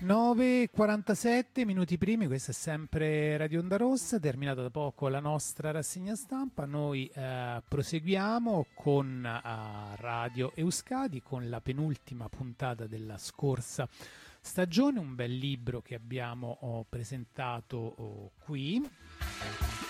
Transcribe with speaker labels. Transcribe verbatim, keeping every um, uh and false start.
Speaker 1: nove e quarantasette minuti primi, questa è sempre Radio Onda Rossa, terminata da poco la nostra rassegna stampa, noi eh, proseguiamo con eh, Radio Euskadi, con la penultima puntata della scorsa stagione, un bel libro che abbiamo oh, presentato oh, qui.